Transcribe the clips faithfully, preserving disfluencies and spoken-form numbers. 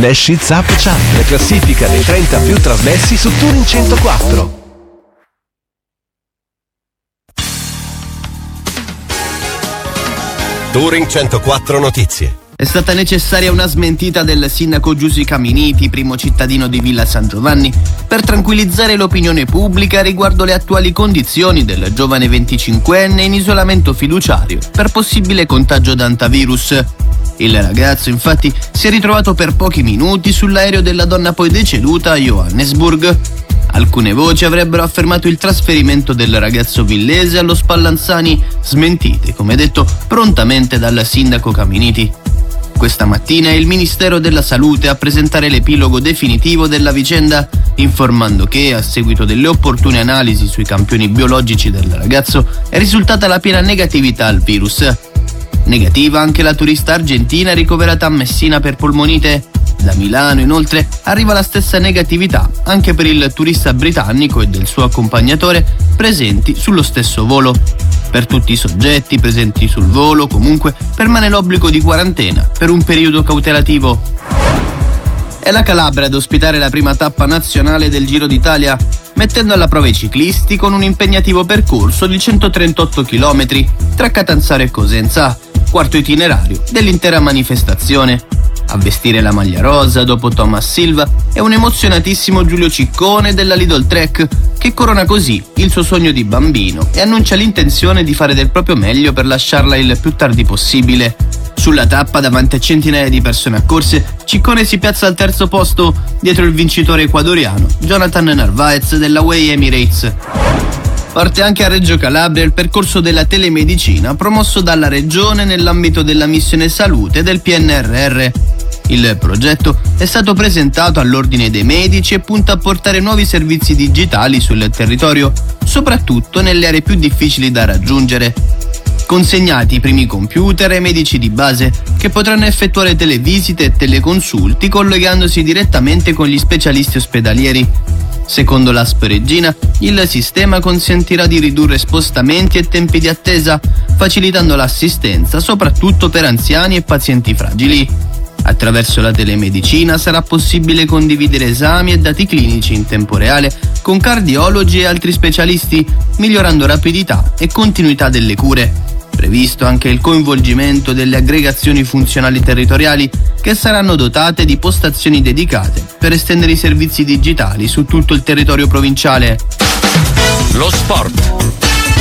Smash It Up Chart, la classifica dei trenta più trasmessi su Touring centoquattro. Touring centoquattro Notizie. È stata necessaria una smentita del sindaco Giuseppe Caminiti, primo cittadino di Villa San Giovanni, per tranquillizzare l'opinione pubblica riguardo le attuali condizioni del giovane venticinquenne in isolamento fiduciario per possibile contagio d'antavirus. Il ragazzo, infatti, si è ritrovato per pochi minuti sull'aereo della donna poi deceduta a Johannesburg. Alcune voci avrebbero affermato il trasferimento del ragazzo villese allo Spallanzani, smentite, come detto, prontamente dal sindaco Caminiti. Questa mattina è il Ministero della Salute a presentare l'epilogo definitivo della vicenda, informando che, a seguito delle opportune analisi sui campioni biologici del ragazzo, è risultata la piena negatività al virus. Negativa anche la turista argentina ricoverata a Messina per polmonite. Da Milano, inoltre, arriva la stessa negatività anche per il turista britannico e del suo accompagnatore presenti sullo stesso volo. Per tutti i soggetti presenti sul volo, comunque, permane l'obbligo di quarantena per un periodo cautelativo. È la Calabria ad ospitare la prima tappa nazionale del Giro d'Italia, mettendo alla prova i ciclisti con un impegnativo percorso di centotrentotto chilometri tra Catanzaro e Cosenza, quarto itinerario dell'intera manifestazione. A vestire la maglia rosa dopo Thomas Silva è un emozionatissimo Giulio Ciccone della Lidl Trek, che corona così il suo sogno di bambino e annuncia l'intenzione di fare del proprio meglio per lasciarla il più tardi possibile. Sulla tappa, davanti a centinaia di persone accorse, Ciccone si piazza al terzo posto dietro il vincitore ecuadoriano Jonathan Narvaez della Way Emirates. Parte anche a Reggio Calabria il percorso della telemedicina promosso dalla Regione nell'ambito della missione salute del P N R R. Il progetto è stato presentato all'Ordine dei Medici e punta a portare nuovi servizi digitali sul territorio, soprattutto nelle aree più difficili da raggiungere. Consegnati i primi computer ai medici di base, che potranno effettuare televisite e teleconsulti collegandosi direttamente con gli specialisti ospedalieri. Secondo l'A S P Regina, il sistema consentirà di ridurre spostamenti e tempi di attesa, facilitando l'assistenza soprattutto per anziani e pazienti fragili. Attraverso la telemedicina sarà possibile condividere esami e dati clinici in tempo reale con cardiologi e altri specialisti, migliorando rapidità e continuità delle cure. Previsto anche il coinvolgimento delle aggregazioni funzionali territoriali, che saranno dotate di postazioni dedicate per estendere i servizi digitali su tutto il territorio provinciale. Lo sport.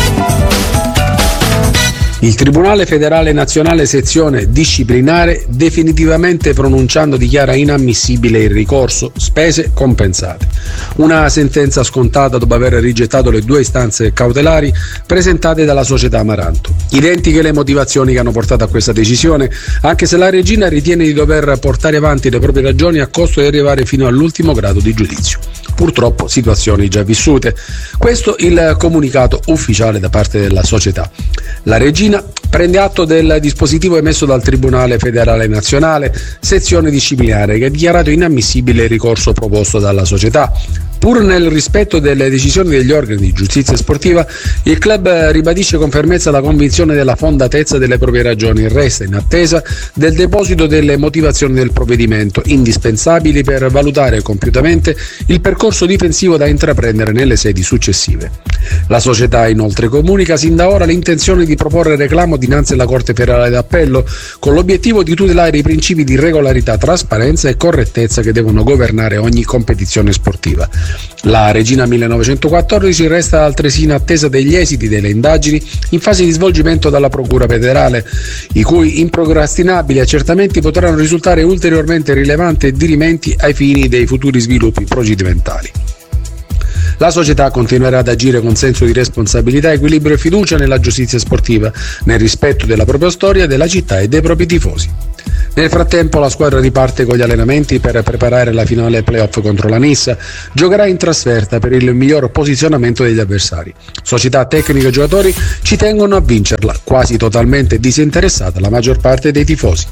Il Tribunale Federale Nazionale Sezione Disciplinare, definitivamente pronunciando, dichiara inammissibile il ricorso spese compensate. Una sentenza scontata dopo aver rigettato le due istanze cautelari presentate dalla società Amaranto. Identiche le motivazioni che hanno portato a questa decisione, anche se la regina ritiene di dover portare avanti le proprie ragioni a costo di arrivare fino all'ultimo grado di giudizio. Purtroppo situazioni già vissute. Questo il comunicato ufficiale da parte della società. La regina prende atto del dispositivo emesso dal Tribunale Federale Nazionale, sezione disciplinare, che ha dichiarato inammissibile il ricorso proposto dalla società. Pur nel rispetto delle decisioni degli organi di giustizia sportiva, il club ribadisce con fermezza la convinzione della fondatezza delle proprie ragioni e resta in attesa del deposito delle motivazioni del provvedimento, indispensabili per valutare compiutamente il percorso difensivo da intraprendere nelle sedi successive. La società inoltre comunica sin da ora l'intenzione di proporre reclamo dinanzi alla Corte Federale d'Appello, con l'obiettivo di tutelare i principi di regolarità, trasparenza e correttezza che devono governare ogni competizione sportiva. La Regina millenovecentoquattordici resta altresì in attesa degli esiti delle indagini in fase di svolgimento dalla Procura Federale, i cui improcrastinabili accertamenti potranno risultare ulteriormente rilevanti e dirimenti ai fini dei futuri sviluppi procedimentali. La società continuerà ad agire con senso di responsabilità, equilibrio e fiducia nella giustizia sportiva, nel rispetto della propria storia, della città e dei propri tifosi. Nel frattempo la squadra riparte con gli allenamenti per preparare la finale playoff contro la Nissa. Giocherà in trasferta per il miglior posizionamento degli avversari. Società, tecniche e giocatori ci tengono a vincerla, quasi totalmente disinteressata la maggior parte dei tifosi.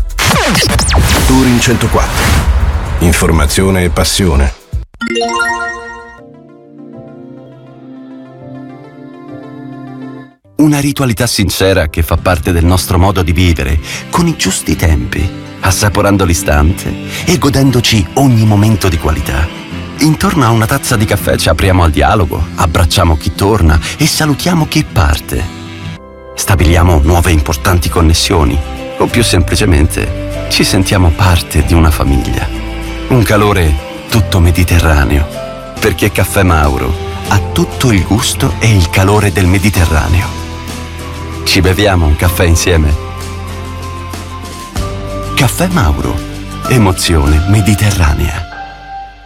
Touring centoquattro. Informazione e passione. Una ritualità sincera che fa parte del nostro modo di vivere, con i giusti tempi. assaporando l'istante e godendoci ogni momento di qualità. Intorno a una tazza di caffè ci apriamo al dialogo, abbracciamo chi torna e salutiamo chi parte. Stabiliamo nuove importanti connessioni o più semplicemente ci sentiamo parte di una famiglia. Un calore tutto mediterraneo, perché Caffè Mauro ha tutto il gusto e il calore del Mediterraneo. Ci beviamo un caffè insieme? Caffè Mauro, emozione mediterranea.